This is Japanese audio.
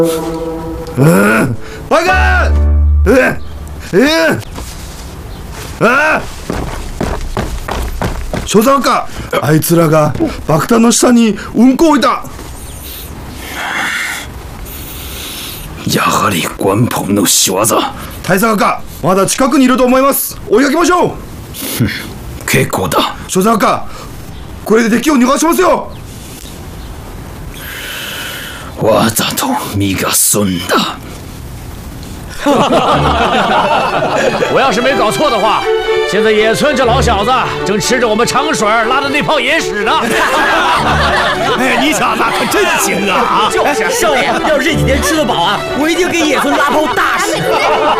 バカ！所長か、あいつらが爆弾の下にうんこを置いた。 やはり官方の仕業。 大佐か、まだ近くにいると思います。追いかけましょう。 結構だ。 所長か、これで敵を逃がしますよ。 わざと身が済んだ。 我要是没搞错的话，现在野村这老小子正吃着我们长水拉的那泡野屎呢。 哎，你小子可真行啊！ 就是少爷，要是这几天吃得饱啊，我一定给野村拉泡大屎。